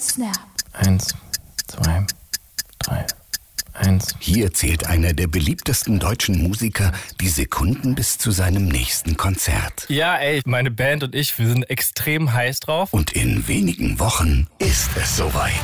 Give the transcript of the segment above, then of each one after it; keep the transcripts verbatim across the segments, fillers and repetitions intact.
Snap. Eins, zwei, drei, eins. Hier zählt einer der beliebtesten deutschen Musiker die Sekunden bis zu seinem nächsten Konzert. Ja, ey, meine Band und ich, wir sind extrem heiß drauf. Und in wenigen Wochen ist es soweit.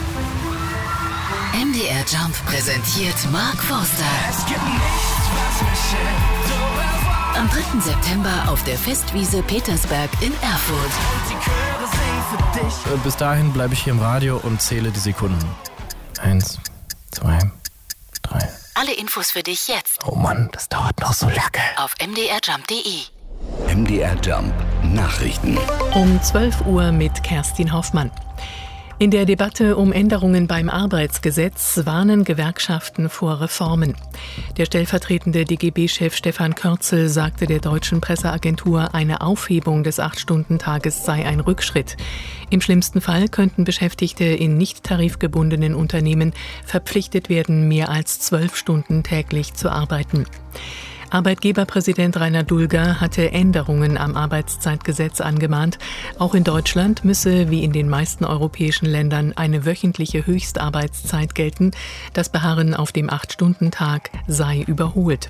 M D R Jump präsentiert Mark Forster. Es gibt nichts, was mich hält. Am dritten September auf der Festwiese Petersberg in Erfurt. Und die Chöre singen für dich. Und bis dahin bleibe ich hier im Radio und zähle die Sekunden. Eins, zwei, drei. Alle Infos für dich jetzt. Oh Mann, das dauert noch so lange. Auf m d r jump punkt d e. M D R Jump Nachrichten. Um zwölf Uhr mit Kerstin Hoffmann. In der Debatte um Änderungen beim Arbeitsgesetz warnen Gewerkschaften vor Reformen. Der stellvertretende D G B-Chef Stefan Körzel sagte der deutschen Presseagentur, eine Aufhebung des acht-Stunden-Tages sei ein Rückschritt. Im schlimmsten Fall könnten Beschäftigte in nicht tarifgebundenen Unternehmen verpflichtet werden, mehr als zwölf Stunden täglich zu arbeiten. Arbeitgeberpräsident Rainer Dulger hatte Änderungen am Arbeitszeitgesetz angemahnt. Auch in Deutschland müsse, wie in den meisten europäischen Ländern, eine wöchentliche Höchstarbeitszeit gelten. Das Beharren auf dem acht-Stunden-Tag sei überholt.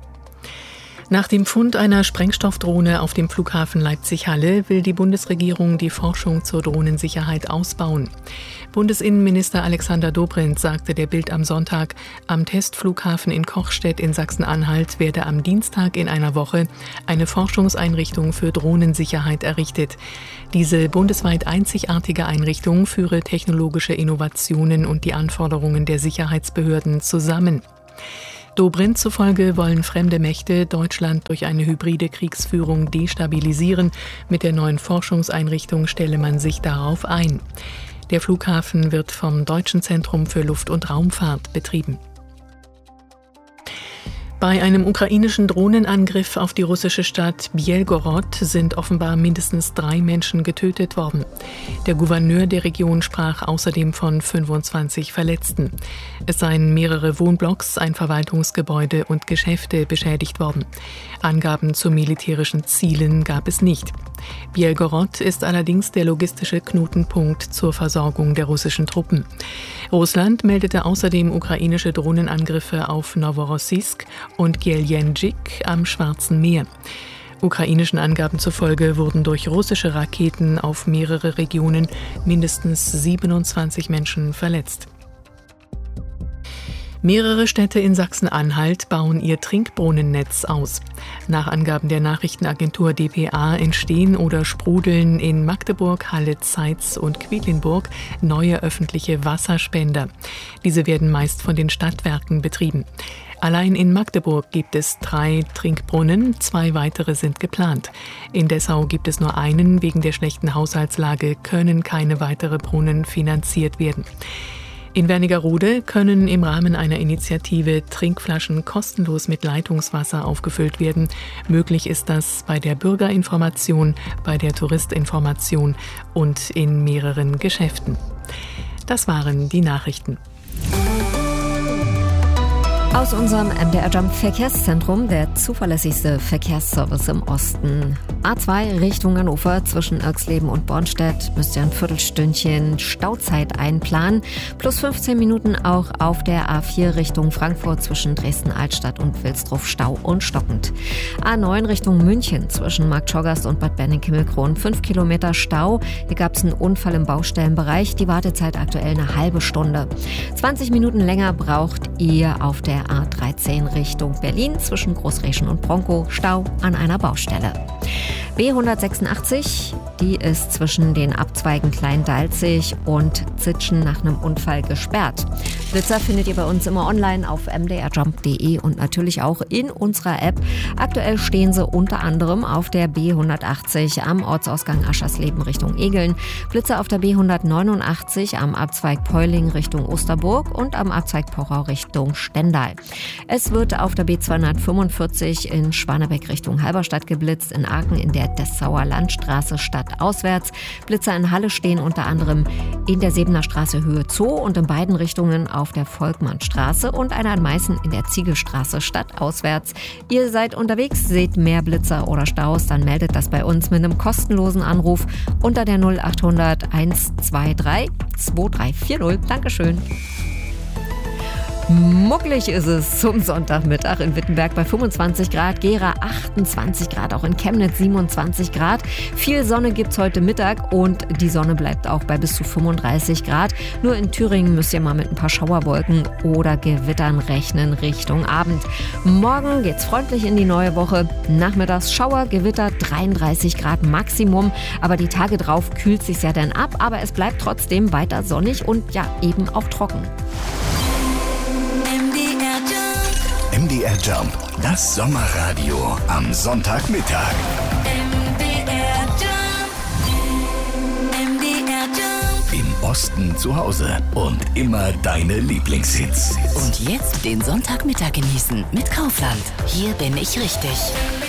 Nach dem Fund einer Sprengstoffdrohne auf dem Flughafen Leipzig-Halle will die Bundesregierung die Forschung zur Drohnensicherheit ausbauen. Bundesinnenminister Alexander Dobrindt sagte der Bild am Sonntag, am Testflughafen in Kochstedt in Sachsen-Anhalt werde am Dienstag in einer Woche eine Forschungseinrichtung für Drohnensicherheit errichtet. Diese bundesweit einzigartige Einrichtung führe technologische Innovationen und die Anforderungen der Sicherheitsbehörden zusammen. Dobrindt zufolge wollen fremde Mächte Deutschland durch eine hybride Kriegsführung destabilisieren. Mit der neuen Forschungseinrichtung stelle man sich darauf ein. Der Flughafen wird vom Deutschen Zentrum für Luft- und Raumfahrt betrieben. Bei einem ukrainischen Drohnenangriff auf die russische Stadt Bjelgorod sind offenbar mindestens drei Menschen getötet worden. Der Gouverneur der Region sprach außerdem von fünfundzwanzig Verletzten. Es seien mehrere Wohnblocks, ein Verwaltungsgebäude und Geschäfte beschädigt worden. Angaben zu militärischen Zielen gab es nicht. Bjelgorod ist allerdings der logistische Knotenpunkt zur Versorgung der russischen Truppen. Russland meldete außerdem ukrainische Drohnenangriffe auf Novorossiysk und Geljenjik am Schwarzen Meer. Ukrainischen Angaben zufolge wurden durch russische Raketen auf mehrere Regionen mindestens siebenundzwanzig Menschen verletzt. Mehrere Städte in Sachsen-Anhalt bauen ihr Trinkbrunnennetz aus. Nach Angaben der Nachrichtenagentur D P A entstehen oder sprudeln in Magdeburg, Halle, Zeitz und Quedlinburg neue öffentliche Wasserspender. Diese werden meist von den Stadtwerken betrieben. Allein in Magdeburg gibt es drei Trinkbrunnen, zwei weitere sind geplant. In Dessau gibt es nur einen, wegen der schlechten Haushaltslage können keine weiteren Brunnen finanziert werden. In Wernigerode können im Rahmen einer Initiative Trinkflaschen kostenlos mit Leitungswasser aufgefüllt werden. Möglich ist das bei der Bürgerinformation, bei der Touristinformation und in mehreren Geschäften. Das waren die Nachrichten. Aus unserem M D R Jump Verkehrszentrum, der zuverlässigste Verkehrsservice im Osten. A zwei Richtung Hannover zwischen Irxleben und Bornstedt müsst ihr ein Viertelstündchen Stauzeit einplanen. Plus fünfzehn Minuten auch auf der A vier Richtung Frankfurt zwischen Dresden-Altstadt und Wilsdruff Stau und stockend. A neun Richtung München zwischen Marktschorgast und Bad Berning-Kimmelkron fünf Kilometer Stau. Hier gab es einen Unfall im Baustellenbereich. Die Wartezeit aktuell eine halbe Stunde. zwanzig Minuten länger braucht ihr auf der A dreizehn Richtung Berlin zwischen Großreschen und Bronkow, Stau an einer Baustelle. B hundertsechsundachtzig, die ist zwischen den Abzweigen Klein-Dalzig und Zitschen nach einem Unfall gesperrt. Blitzer findet ihr bei uns immer online auf m d r jump punkt d e und natürlich auch in unserer App. Aktuell stehen sie unter anderem auf der B hundertachtzig am Ortsausgang Aschersleben Richtung Egeln, Blitzer auf der B hundertneunundachtzig am Abzweig Peuling Richtung Osterburg und am Abzweig Pochau Richtung Stendal. Es wird auf der B zweihundertfünfundvierzig in Schwanebeck Richtung Halberstadt geblitzt, in Aachen in der Dessauer Landstraße stadtauswärts. Blitzer in Halle stehen unter anderem in der Sebener Straße Höhe Zoo und in beiden Richtungen auf der Volkmannstraße und einer in Meißen in der Ziegelstraße stadtauswärts. Ihr seid unterwegs, seht mehr Blitzer oder Staus, dann meldet das bei uns mit einem kostenlosen Anruf unter der null acht hundert eins zwei drei zwei drei vier null. Dankeschön. Muckelig ist es zum Sonntagmittag in Wittenberg bei fünfundzwanzig Grad, Gera achtundzwanzig Grad, auch in Chemnitz siebenundzwanzig Grad. Viel Sonne gibt's heute Mittag und die Sonne bleibt auch bei bis zu fünfunddreißig Grad. Nur in Thüringen müsst ihr mal mit ein paar Schauerwolken oder Gewittern rechnen Richtung Abend. Morgen geht's freundlich in die neue Woche. Nachmittags Schauer, Gewitter, dreiunddreißig Grad Maximum. Aber die Tage drauf kühlt sich's ja dann ab, aber es bleibt trotzdem weiter sonnig und ja eben auch trocken. M D R Jump, das Sommerradio am Sonntagmittag. M D R Jump. M D R Jump. Im Osten zu Hause und immer deine Lieblingshits. Und jetzt den Sonntagmittag genießen mit Kaufland. Hier bin ich richtig.